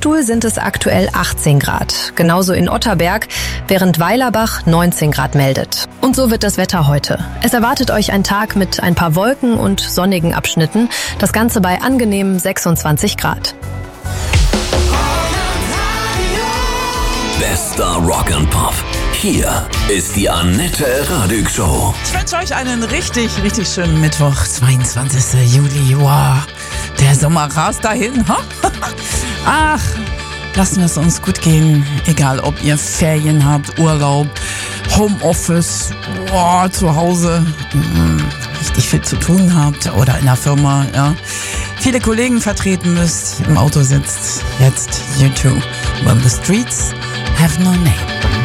Dachstuhl sind es aktuell 18 Grad. Genauso in Otterberg, während Weilerbach 19 Grad meldet. Und so wird das Wetter heute. Es erwartet euch ein Tag mit ein paar Wolken und sonnigen Abschnitten. Das Ganze bei angenehmen 26 Grad. Bester Rock and Pop. Hier ist die Annette Radig Show. Ich wünsche euch einen richtig, richtig schönen Mittwoch, 22. Juli. Wow, der Sommer rast dahin. Ha? Ach, lassen wir es uns gut gehen. Egal, ob ihr Ferien habt, Urlaub, Homeoffice, zu Hause richtig viel zu tun habt oder in der Firma, ja. Viele Kollegen vertreten müsst, im Auto sitzt. Jetzt YouTube. When the streets have no name.